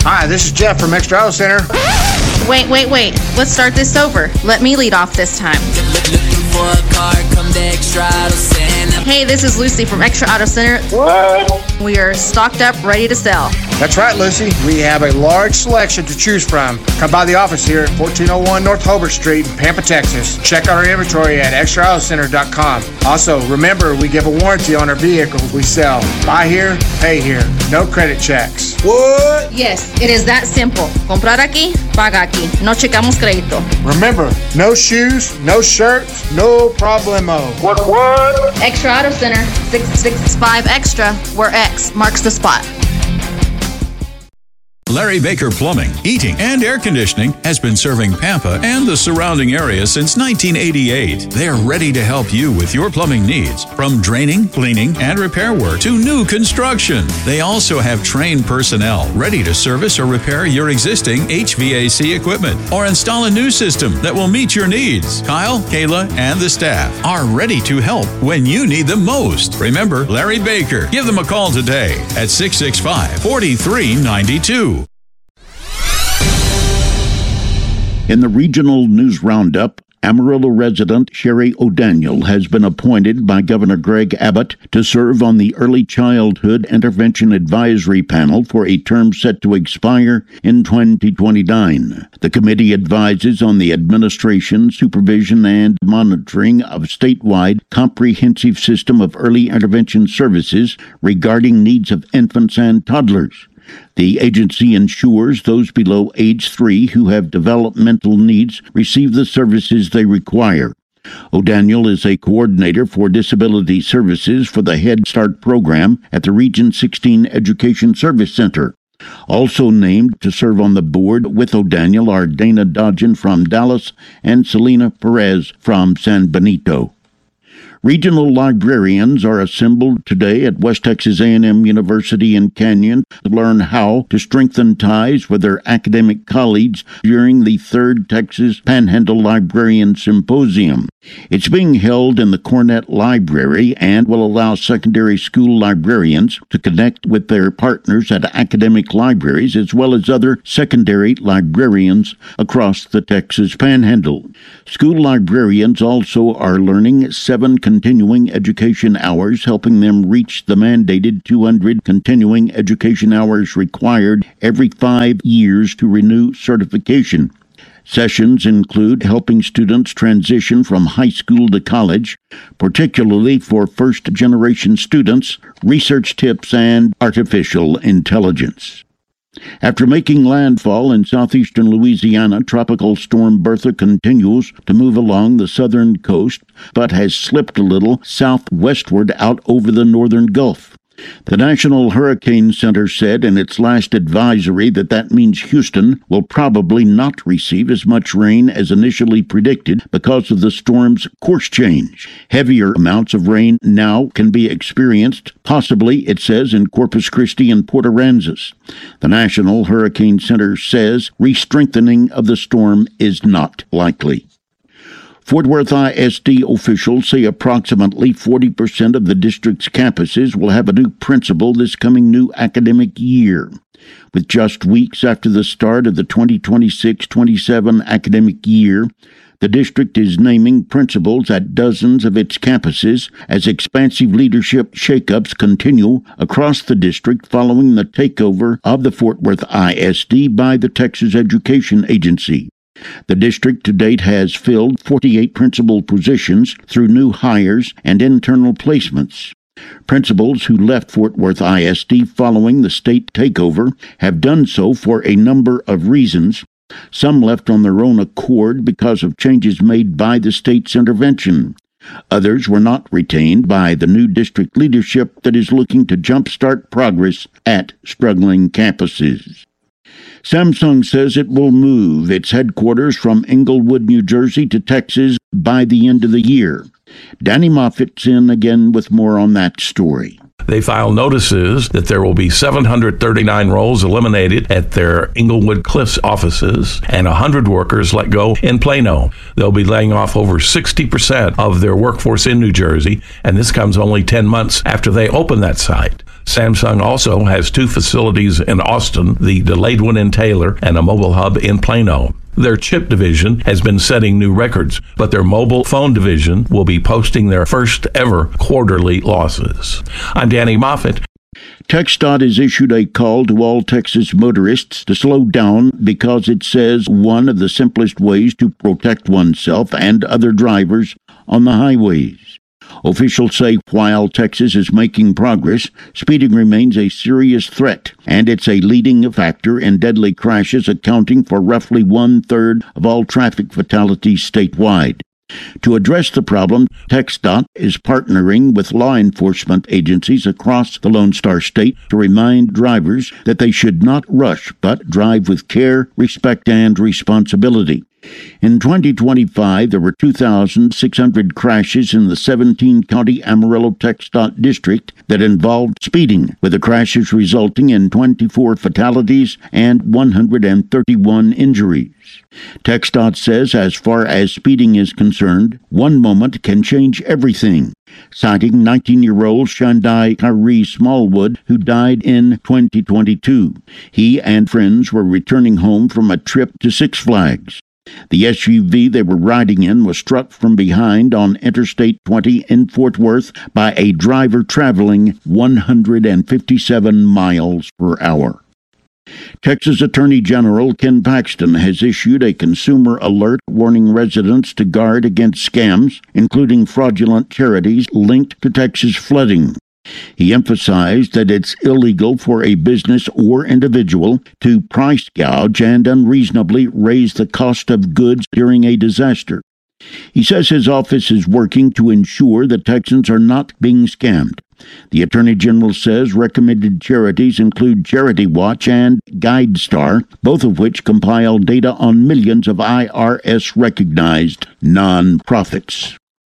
Hi, this is Jeff from Extra Auto Center. Wait. Let's start this over. Let me lead off this time. Looking for a car, come to Extra Auto Center. Hey, this is Lucy from Extra Auto Center. What? We are stocked up, ready to sell. That's right, Lucy. We have a large selection to choose from. Come by the office here at 1401 North Hobart Street in Pampa, Texas. Check out our inventory at extraautocenter.com. Also, remember, we give a warranty on our vehicles we sell. Buy here, pay here. No credit checks. What? Yes, it is that simple. Comprar aquí, paga aquí. No checamos crédito. Remember, no shoes, no shirts, no problemo. What? Extra Auto Center, 665 Extra, where X marks the spot. Larry Baker Plumbing, Heating, and Air Conditioning has been serving Pampa and the surrounding area since 1988. They're ready to help you with your plumbing needs, from draining, cleaning, and repair work to new construction. They also have trained personnel ready to service or repair your existing HVAC equipment or install a new system that will meet your needs. Kyle, Kayla, and the staff are ready to help when you need them most. Remember Larry Baker. Give them a call today at 665-4392. In the regional news roundup, Amarillo resident Sherry O'Daniel has been appointed by Governor Greg Abbott to serve on the Early Childhood Intervention Advisory Panel for a term set to expire in 2029. The committee advises on the administration, supervision, and monitoring of statewide comprehensive system of early intervention services regarding needs of infants and toddlers. The agency ensures those below age 3 who have developmental needs receive the services they require. O'Daniel is a coordinator for disability services for the Head Start program at the Region 16 Education Service Center. Also named to serve on the board with O'Daniel are Dana Dodgen from Dallas and Selena Perez from San Benito. Regional librarians are assembled today at West Texas A&M University in Canyon to learn how to strengthen ties with their academic colleagues during the 3rd Texas Panhandle Librarian Symposium. It's being held in the Cornett Library and will allow secondary school librarians to connect with their partners at academic libraries as well as other secondary librarians across the Texas Panhandle. School librarians also are learning 7 continuing education hours, helping them reach the mandated 200 continuing education hours required every 5 years to renew certification. Sessions include helping students transition from high school to college, particularly for first-generation students, research tips, and artificial intelligence. After making landfall in southeastern Louisiana, Tropical Storm Bertha continues to move along the southern coast, but has slipped a little southwestward out over the northern Gulf. The National Hurricane Center said in its last advisory that means Houston will probably not receive as much rain as initially predicted because of the storm's course change. Heavier amounts of rain now can be experienced, possibly, it says, in Corpus Christi and Port Aransas. The National Hurricane Center says re-strengthening of the storm is not likely. Fort Worth ISD officials say approximately 40% of the district's campuses will have a new principal this coming new academic year. With just weeks after the start of the 2026-27 academic year, the district is naming principals at dozens of its campuses as expansive leadership shakeups continue across the district following the takeover of the Fort Worth ISD by the Texas Education Agency. The district to date has filled 48 principal positions through new hires and internal placements. Principals who left Fort Worth ISD following the state takeover have done so for a number of reasons. Some left on their own accord because of changes made by the state's intervention. Others were not retained by the new district leadership that is looking to jumpstart progress at struggling campuses. Samsung says it will move its headquarters from Englewood, New Jersey to Texas by the end of the year. Danny Moffitt's in again with more on that story. They filed notices that there will be 739 roles eliminated at their Englewood Cliffs offices and 100 workers let go in Plano. They'll be laying off over 60% of their workforce in New Jersey, and this comes only 10 months after they open that site. Samsung also has 2 facilities in Austin, the delayed one in Taylor, and a mobile hub in Plano. Their chip division has been setting new records, but their mobile phone division will be posting their first ever quarterly losses. I'm Danny Moffett. TxDOT has issued a call to all Texas motorists to slow down because it says one of the simplest ways to protect oneself and other drivers on the highways. Officials say while Texas is making progress, speeding remains a serious threat, and it's a leading factor in deadly crashes, accounting for roughly 1/3 of all traffic fatalities statewide. To address the problem, TxDOT is partnering with law enforcement agencies across the Lone Star State to remind drivers that they should not rush, but drive with care, respect, and responsibility. In 2025, there were 2,600 crashes in the 17-county Amarillo TxDOT district that involved speeding, with the crashes resulting in 24 fatalities and 131 injuries. TxDOT says as far as speeding is concerned, one moment can change everything, citing 19-year-old Shandai Kyrie Smallwood, who died in 2022. He and friends were returning home from a trip to Six Flags. The SUV they were riding in was struck from behind on Interstate 20 in Fort Worth by a driver traveling 157 miles per hour. Texas Attorney General Ken Paxton has issued a consumer alert warning residents to guard against scams, including fraudulent charities linked to Texas flooding. He emphasized that it's illegal for a business or individual to price gouge and unreasonably raise the cost of goods during a disaster. He says his office is working to ensure that Texans are not being scammed. The Attorney General says recommended charities include Charity Watch and GuideStar, both of which compile data on millions of IRS-recognized nonprofits.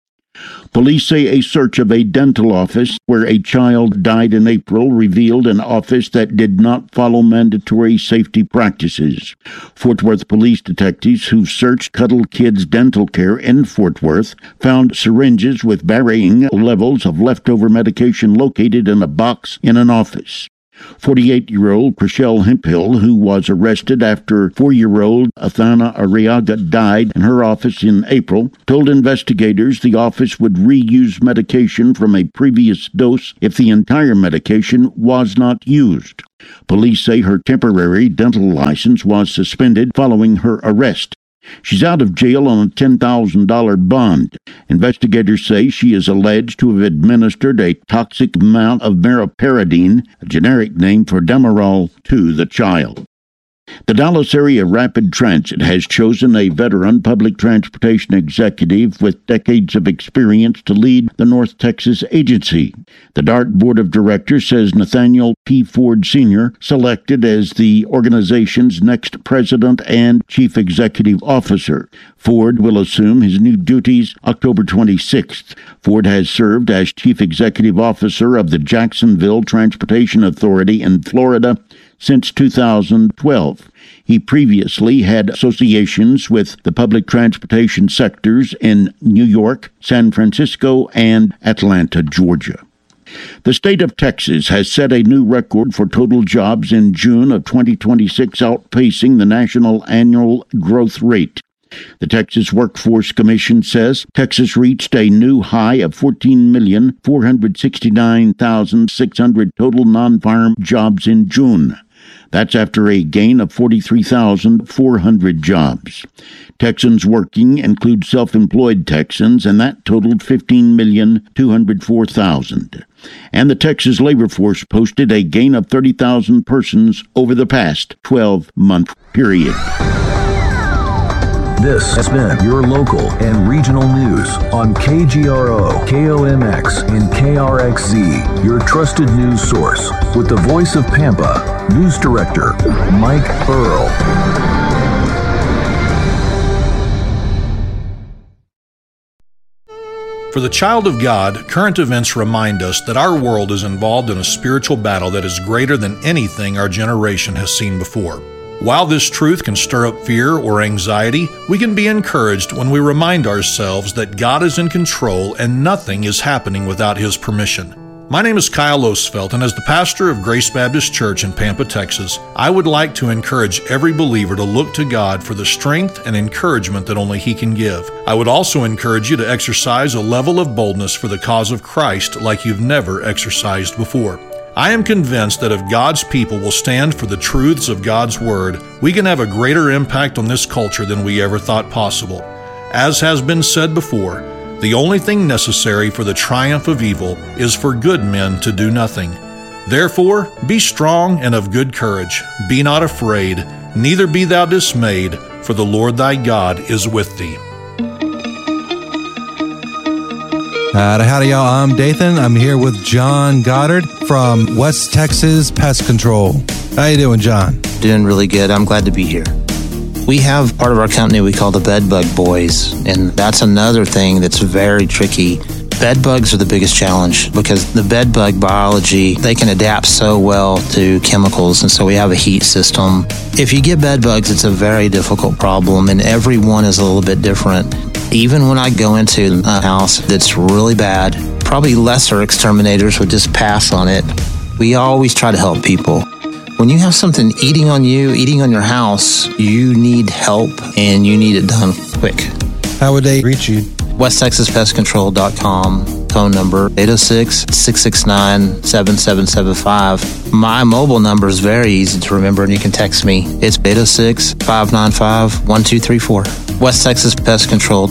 Police say a search of a dental office where a child died in April revealed an office that did not follow mandatory safety practices. Fort Worth police detectives who searched Cuddle Kids Dental Care in Fort Worth found syringes with varying levels of leftover medication located in a box in an office. 48-year-old Chriselle Hemphill, who was arrested after 4-year-old Athana Arriaga died in her office in April, told investigators the office would reuse medication from a previous dose if the entire medication was not used. Police say her temporary dental license was suspended following her arrest. She's out of jail on a $10,000 bond. Investigators say she is alleged to have administered a toxic amount of meroperidine, a generic name for Demerol, to the child. The Dallas Area Rapid Transit has chosen a veteran public transportation executive with decades of experience to lead the North Texas agency. The DART Board of Directors says Nathaniel P. Ford Sr., selected as the organization's next president and chief executive officer. Ford will assume his new duties October 26th. Ford has served as chief executive officer of the Jacksonville Transportation Authority in Florida since 2012. He previously had associations with the public transportation sectors in New York, San Francisco, and Atlanta, Georgia. The state of Texas has set a new record for total jobs in June of 2026, outpacing the national annual growth rate. The Texas Workforce Commission says Texas reached a new high of 14,469,600 total non-farm jobs in June. That's after a gain of 43,400 jobs. Texans working include self-employed Texans, and that totaled 15,204,000. And the Texas labor force posted a gain of 30,000 persons over the past 12-month period. This has been your local and regional news on KGRO, KOMX, and KRXZ, your trusted news source. With the voice of Pampa, News Director Mike Earl. For the child of God, current events remind us that our world is involved in a spiritual battle that is greater than anything our generation has seen before. While this truth can stir up fear or anxiety, we can be encouraged when we remind ourselves that God is in control and nothing is happening without His permission. My name is Kyle Osfelt, and as the pastor of Grace Baptist Church in Pampa, Texas, I would like to encourage every believer to look to God for the strength and encouragement that only He can give. I would also encourage you to exercise a level of boldness for the cause of Christ like you've never exercised before. I am convinced that if God's people will stand for the truths of God's Word, we can have a greater impact on this culture than we ever thought possible. As has been said before, the only thing necessary for the triumph of evil is for good men to do nothing. Therefore, be strong and of good courage. Be not afraid, neither be thou dismayed, for the Lord thy God is with thee. Howdy, y'all. I'm Dathan. I'm here with John Goddard from West Texas Pest Control. How you doing, John? Doing really good. I'm glad to be here. We have part of our company we call the Bed Bug Boys, and that's another thing that's very tricky. Bed bugs are the biggest challenge because the bed bug biology, they can adapt so well to chemicals, and so we have a heat system. If you get bed bugs, it's a very difficult problem, and every one is a little bit different. Even when I go into a house that's really bad, probably lesser exterminators would just pass on it. We always try to help people. When you have something eating on you, eating on your house, you need help and you need it done quick. How would they reach you? WestTexasPestControl.com, phone number 806-669-7775. My mobile number is very easy to remember and you can text me. It's 806-595-1234. West Texas Pest Control.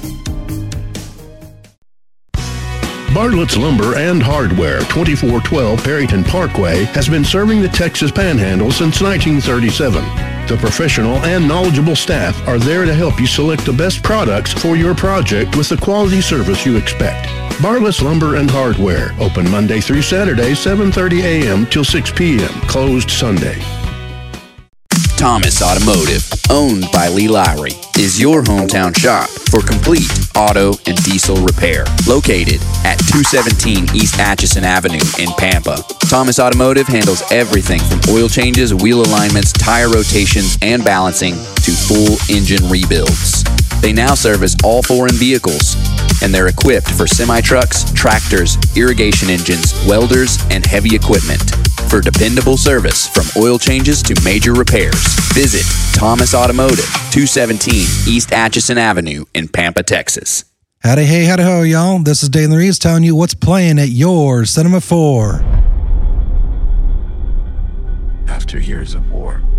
Bartlett's Lumber and Hardware, 2412 Perryton Parkway, has been serving the Texas Panhandle since 1937. The professional and knowledgeable staff are there to help you select the best products for your project with the quality service you expect. Bartlett's Lumber and Hardware, open Monday through Saturday, 7:30 a.m. till 6 p.m., closed Sunday. Thomas Automotive, owned by Lee Lowry, is your hometown shop for complete auto and diesel repair. Located at 217 East Atchison Avenue in Pampa. Thomas Automotive handles everything from oil changes, wheel alignments, tire rotations, and balancing to full engine rebuilds. They now service all foreign vehicles, and they're equipped for semi-trucks, tractors, irrigation engines, welders, and heavy equipment. For dependable service from oil changes to major repairs, visit Thomas Automotive, 217 East Atchison Avenue in Pampa, Texas. Howdy, hey, howdy, ho, y'all. This is Dane Reeves telling you what's playing at your Cinema 4. After years of war,